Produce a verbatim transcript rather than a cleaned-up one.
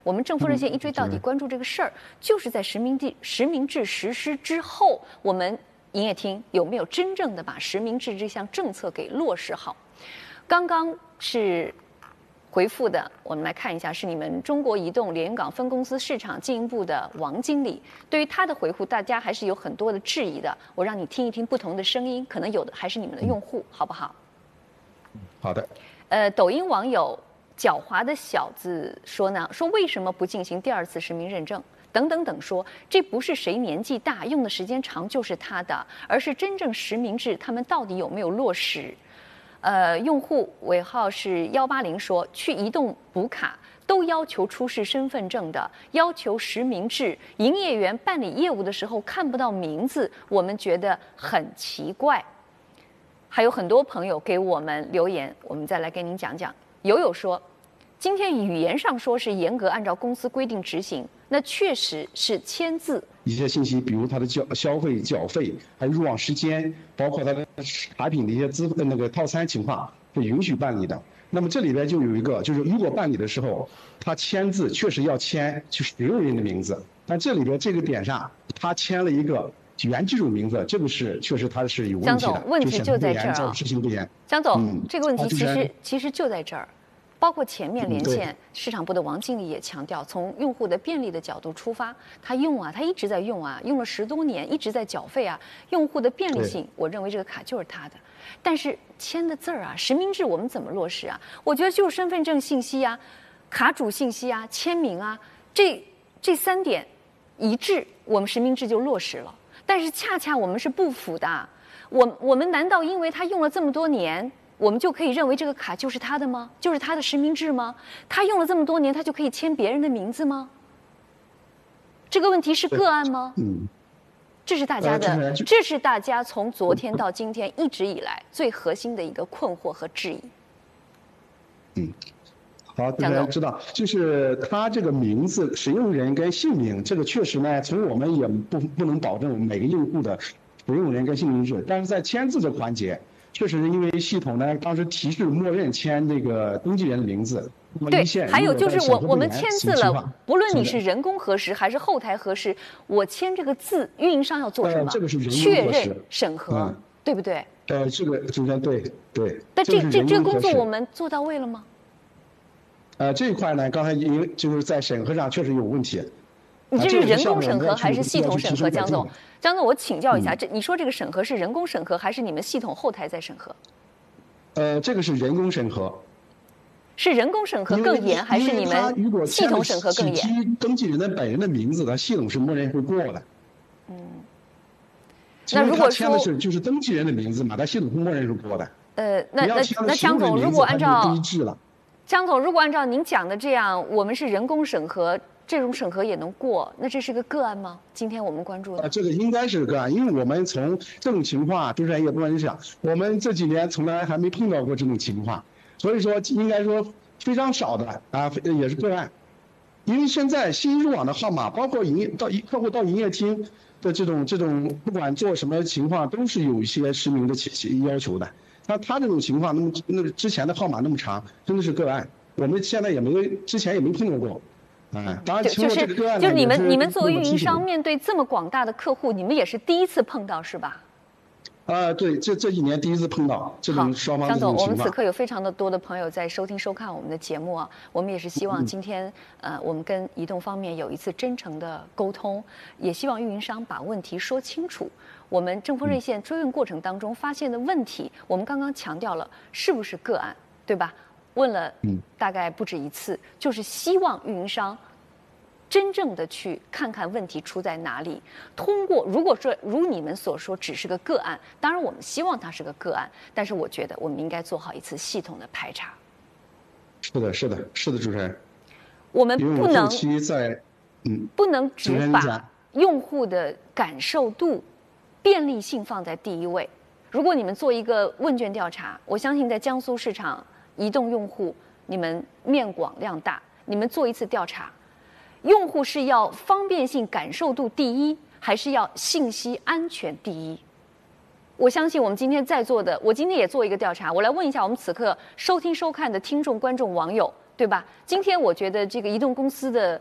我们正负热线一追到底，关注这个事儿，就是在实名制实名制实施之后，我们营业厅有没有真正的把实名制这项政策给落实好？刚刚是回复的，我们来看一下，是你们中国移动连云港分公司市场经营部的王经理。对于他的回复，大家还是有很多的质疑的。我让你听一听不同的声音，可能有的还是你们的用户，好不好？ 好的。 呃，抖音网友狡猾的小子说呢，说为什么不进行第二次实名认证？等等等说，这不是谁年纪大用的时间长就是他的，而是真正实名制他们到底有没有落实？呃，用户尾号是幺八零说，去移动补卡都要求出示身份证的，要求实名制，营业员办理业务的时候看不到名字，我们觉得很奇怪。还有很多朋友给我们留言，我们再来给您讲讲。友友说，今天语言上说是严格按照公司规定执行，那确实是签字。 一些信息，比如他的交消费缴费，还有入网时间，包括他的产品的一些资那个套餐情况，是允许办理的。那么这里边就有一个，就是如果办理的时候，他签字确实要签就使用人的名字，但这里边这个点上，他签了一个原居住名字，这个是确实他是有问题的。 江总，问题就在这儿啊。 执行不严。 江总， 嗯、 这个问题其实、 啊、 其实就在这儿。包括前面连线市场部的王经理也强调，从用户的便利的角度出发，他用啊，他一直在用啊，用了十多年，一直在缴费啊，用户的便利性，我认为这个卡就是他的。但是签的字儿啊，实名制我们怎么落实啊？我觉得就是身份证信息啊、卡主信息啊、签名啊，这这三点一致，我们实名制就落实了。但是恰恰我们是不符的，我我们难道因为他用了这么多年？我们就可以认为这个卡就是他的吗？就是他的实名制吗？他用了这么多年，他就可以签别人的名字吗？这个问题是个案吗？ 嗯， 这是大家的，这是大家从昨天到今天一直以来最核心的一个困惑和质疑。 嗯，好，大家知道，就是他这个名字、使用人跟姓名，这个确实呢，从我们也不不能保证每个用户的使用人跟姓名是，但是在签字这个环节。确实，因为系统呢，当时提示默认签那个登记人的名字。 对，还有就是我我们签字了，不论你是人工核实还是后台核实，我签这个字，运营商要做什么？ 呃、这个是人工确认审核、 嗯， 对不对？ 呃，这个主持人对对。 但这这这个工作我们做到位了吗？ 呃，这一块呢，刚才因为就是在审核上确实有问题。 你这是人工审核还是系统审核，江总？江总，我请教一下，这你说这个审核是人工审核还是你们系统后台在审核？ 呃，这个是人工审核。 是人工审核更严，还是你们系统审核更严？ 登记人的本人的名字，它系统是默认会过的。 嗯。那如果说签的是就是登记人的名字嘛，它系统是默认是过的。 呃，那那那江总，如果按照江总，如果按照您讲的这样，我们是人工审核。这种审核也能过，那这是个个案吗？今天我们关注的， 啊，这个应该是个案，因为我们从这种情况，主持人也不能讲，我们这几年从来还没碰到过这种情况，所以说应该说非常少的啊，也是个案。因为现在新入网的号码，包括营业到客户到营业厅的这种这种，不管做什么情况，都是有一些实名的要求的。那他这种情况，那么那之前的号码那么长，真的是个案，我们现在也没之前也没碰到过。嗯，当然， 就是就是你们你们作为运营商，面对这么广大的客户，你们也是第一次碰到是吧？ 啊，对，这这一年第一次碰到这种双方这种情况。 江总，我们此刻有非常的多的朋友在收听收看我们的节目啊，我们也是希望今天、嗯、呃，我们跟移动方面有一次真诚的沟通，也希望运营商把问题说清楚。我们正风热线追问过程当中发现的问题，我们刚刚强调了是不是个案，对吧？问了大概不止一次，就是希望运营商真正的去看看问题出在哪里。通过如果说如你们所说只是个个案，当然我们希望它是个个案，但是我觉得我们应该做好一次系统的排查。 是的，是的，是的，主持人。 我们不能在嗯不能只把用户的感受度、便利性放在第一位。如果你们做一个问卷调查，我相信在江苏市场移动用户，你们面广量大，你们做一次调查，用户是要方便性、感受度第一，还是要信息安全第一？我相信我们今天在座的，我今天也做一个调查，我来问一下我们此刻收听收看的听众、观众、网友， 对吧？今天我觉得这个移动公司的